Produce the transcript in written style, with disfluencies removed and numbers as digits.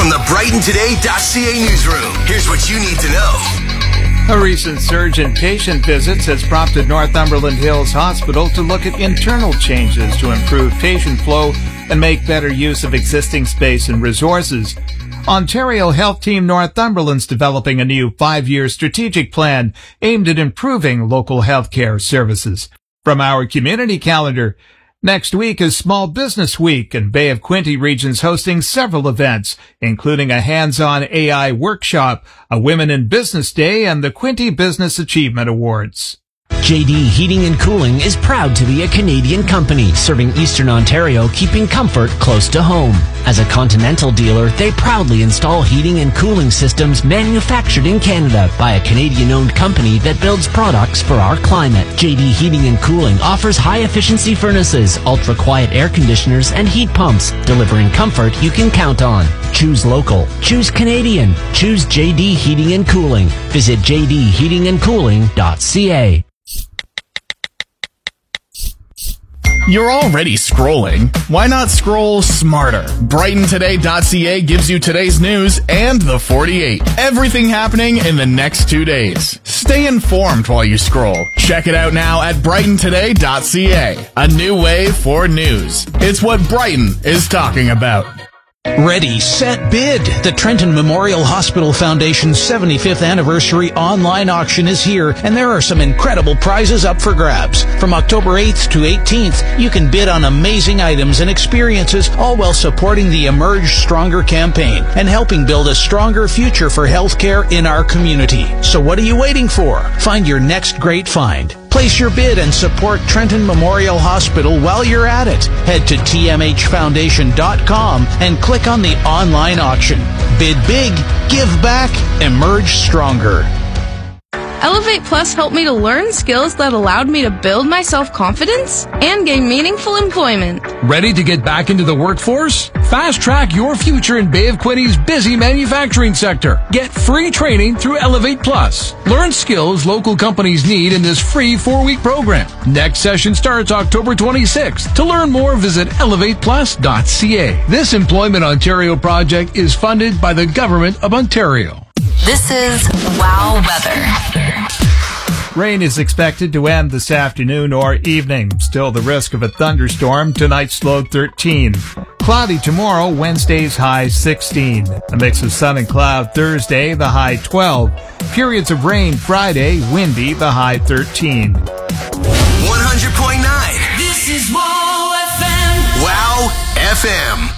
From the BrightonToday.ca newsroom, here's what you need to know. A recent surge in patient visits has prompted Northumberland Hills Hospital to look at internal changes to improve patient flow and make better use of existing space and resources. Ontario Health Team Northumberland's developing a new 5-year strategic plan aimed at improving local healthcare services. From our community calendar, next week is Small Business Week, and Bay of Quinte region's hosting several events, including a hands-on AI workshop, a Women in Business Day, and the Quinte Business Achievement Awards. JD Heating and Cooling is proud to be a Canadian company serving Eastern Ontario, keeping comfort close to home. As a Continental dealer, they proudly install heating and cooling systems manufactured in Canada by a Canadian-owned company that builds products for our climate. JD Heating and Cooling offers high-efficiency furnaces, ultra-quiet air conditioners, and heat pumps, delivering comfort you can count on. Choose local. Choose Canadian. Choose JD Heating and Cooling. Visit jdheatingandcooling.ca. You're already scrolling. Why not scroll smarter? BrightonToday.ca gives you today's news and the 48. Everything happening in the next 2 days. Stay informed while you scroll. Check it out now at BrightonToday.ca. A new way for news. It's what Brighton is talking about. Ready, set, bid! The Trenton Memorial Hospital Foundation's 75th anniversary online auction is here, and there are some incredible prizes up for grabs. From October 8th to 18th, you can bid on amazing items and experiences, all while supporting the Emerge Stronger campaign and helping build a stronger future for healthcare in our community. So what are you waiting for? Find your next great find. Place your bid and support Trenton Memorial Hospital while you're at it. Head to tmhfoundation.com and click on the online auction. Bid big, give back, emerge stronger. Elevate Plus helped me to learn skills that allowed me to build my self-confidence and gain meaningful employment. Ready to get back into the workforce? Fast track your future in Bay of Quinte's busy manufacturing sector. Get free training through Elevate Plus. Learn skills local companies need in this free 4-week program. Next session starts October 26th. To learn more, visit elevateplus.ca. This Employment Ontario project is funded by the Government of Ontario. This is Wow Weather. Rain is expected to end this afternoon or evening. Still the risk of a thunderstorm. Tonight's low 13. Cloudy tomorrow, Wednesday's high 16. A mix of sun and cloud Thursday, the high 12. Periods of rain Friday, windy, the high 13. 100.9. This is Wow FM. Wow FM.